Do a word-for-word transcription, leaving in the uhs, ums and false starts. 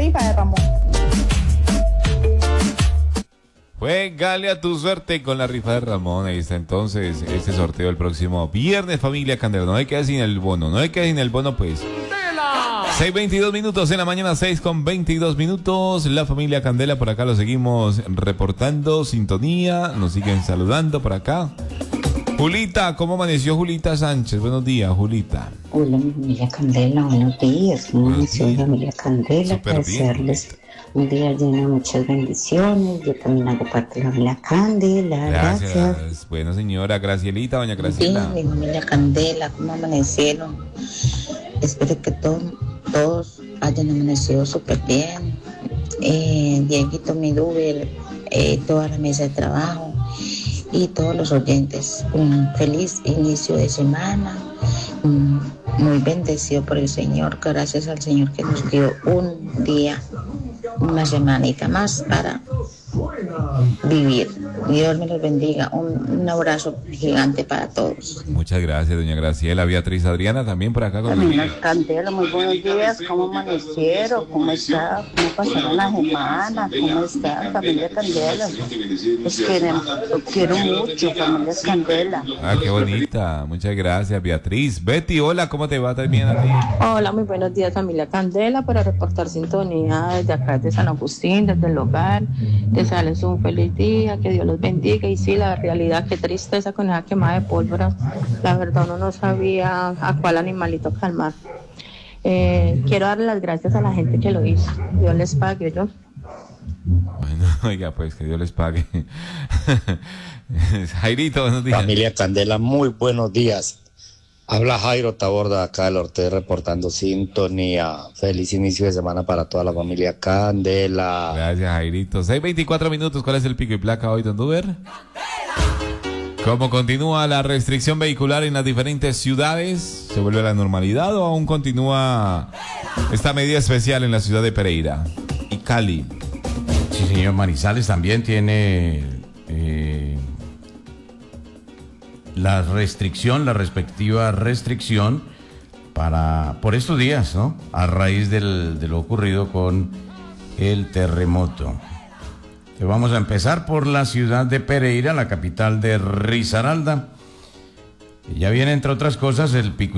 rifa de Ramón. Juégale a tu suerte con la rifa de Ramón. Ahí está entonces este sorteo el próximo viernes, familia Candela. No hay que quedar sin el bono, no hay que quedar sin el bono, pues. seis veintidós minutos en la mañana, seis con veintidós minutos. La familia Candela, por acá lo seguimos reportando. Sintonía, nos siguen saludando por acá. Julita, ¿cómo amaneció Julita Sánchez? Buenos días, Julita. Hola, mi familia Candela, buenos días. ¿Cómo amaneció mi familia Candela? Para desearles un día lleno de muchas bendiciones. Yo también hago parte de la familia Candela. Gracias. Gracias. Bueno, señora Gracielita, doña Graciela. Sí, mi familia Candela, ¿cómo amanecieron? Espero que todo, todos hayan amanecido súper bien. Eh, Dieguito, mi Duber, eh, toda la mesa de trabajo y todos los oyentes. Un feliz inicio de semana, um, muy bendecido por el Señor. Gracias al Señor que nos dio un día, una semanita más para vivir. Dios me los bendiga. Un, un abrazo gigante para todos. Muchas gracias, doña Graciela. Beatriz Adriana también por acá con Familia Candela, muy buenos días. ¿Cómo amanecieron? ¿Cómo está? ¿Cómo pasaron la semana? ¿Cómo está, familia Candela? Los queremos, los quiero mucho, familia Candela. Ah, qué bonita. Muchas gracias, Beatriz. Betty, hola, ¿cómo te va también a ti? Hola, muy buenos días, familia Candela, para reportar sintonía desde acá de San Agustín, desde el hogar. Desearles un feliz día, que Dios los bendiga. Y sí, la realidad, qué tristeza con esa quemada de pólvora. La verdad, uno no sabía a cuál animalito calmar. Eh, quiero darle las gracias a la gente que lo hizo. Dios les pague, yo. Bueno, oiga, pues que Dios les pague. Jairito, buenos días. Familia Candela, muy buenos días. Habla Jairo Taborda, acá del Ortez, reportando sintonía. Feliz inicio de semana para toda la familia Candela. Gracias, Jairito. seis veinticuatro minutos, ¿cuál es el pico y placa hoy, don Duber? ¿Cómo continúa la restricción vehicular en las diferentes ciudades? ¿Se vuelve a la normalidad o aún continúa esta medida especial en la ciudad de Pereira y Cali? Sí, señor. Manizales también tiene eh, la restricción, la respectiva restricción para por estos días, ¿no? A raíz del, de lo ocurrido con el terremoto. Vamos a empezar por la ciudad de Pereira, la capital de Risaralda. Ya viene, entre otras cosas, el pico